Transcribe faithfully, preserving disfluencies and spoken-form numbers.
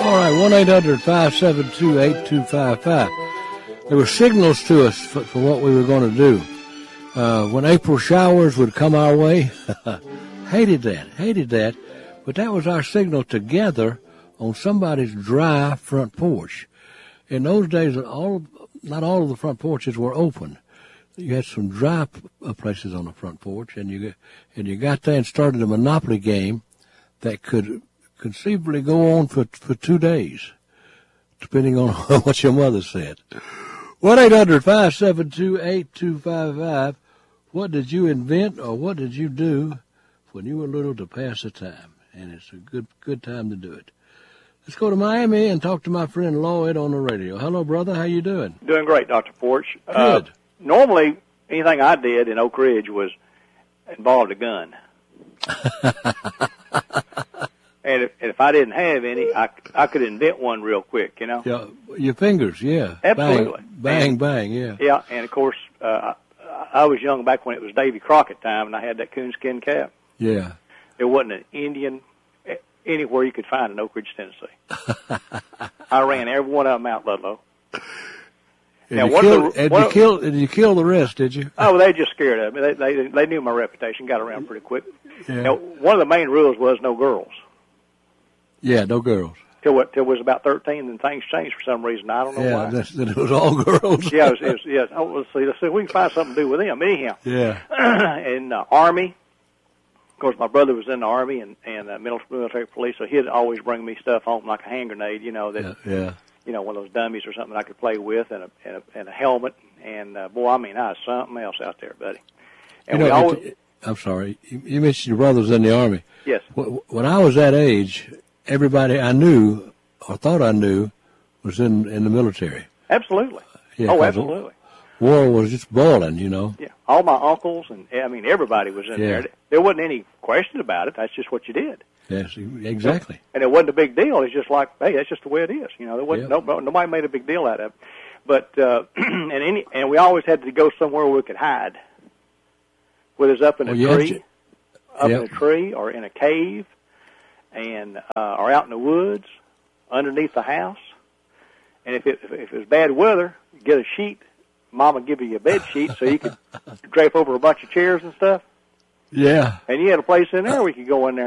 All right, one eight hundred five seven two eight two five five. There were signals to us for, for what we were going to do. Uh, when April showers would come our way, hated that, hated that, but that was our signal to gather on somebody's dry front porch. In those days, all not all of the front porches were open. You had some dry places on the front porch, and you and you got there and started a Monopoly game that could conceivably go on for for two days, depending on what your mother said. one eight hundred five seven two eight two five five. What did you invent or what did you do when you were little to pass the time? And it's a good good time to do it. Let's go to Miami and talk to my friend Lloyd on the radio. Hello, brother. How you doing? Doing great, Doctor Porch. Good. Uh, normally, anything I did in Oak Ridge was involved a gun. And if, and if I didn't have any, I, I could invent one real quick, you know? Yeah, your fingers, yeah. Absolutely. Bang, and, bang, bang, yeah. Yeah, and of course, uh, I was young back when it was Davy Crockett time, and I had that coonskin cap. Yeah. There wasn't an Indian anywhere you could find in Oak Ridge, Tennessee. I ran every one of them out, Ludlow. And, now, you, one killed, of the, and, one you, of, killed, and you killed the rest, did you? Oh, well, they just scared of me. They, they, they knew my reputation, got around pretty quick. Yeah. Now, one of the main rules was no girls. Yeah, no girls. Till what? Till was about thirteen, then things changed for some reason. I don't know yeah, why. Yeah, then it was all girls. yeah, it was, it was, yeah. Oh, let's see. Let's see. We can find something to do with them. Anyhow. Yeah. in uh, Army, of course, my brother was in the Army and and uh, military police, so he'd always bring me stuff home like a hand grenade, you know that. Yeah. yeah. You know, one of those dummies or something I could play with, and a and a, and a helmet, and uh, boy, I mean, I was something else out there, buddy. And you know, we always. I'm sorry. You, you mentioned your brother was in the Army. Yes. When I was that age, everybody I knew or thought I knew was in, in the military. Absolutely. Yeah, oh, absolutely. War was just boiling, you know. Yeah. All my uncles and, I mean, everybody was in yeah. there. There wasn't any question about it. That's just what you did. Yes, exactly. And it wasn't a big deal. It's just like, hey, that's just the way it is. You know, there wasn't, yep. no, nobody made a big deal out of it. But, uh, and any, and we always had to go somewhere where we could hide. Whether it's up in a well, tree, to, up yep. in a tree or in a cave, and, uh, or out in the woods, underneath the house. And if it, if it was bad weather, get a sheet. Mama give you a bed sheet so you could drape over a bunch of chairs and stuff. Yeah. And you had a place in there where you could go in there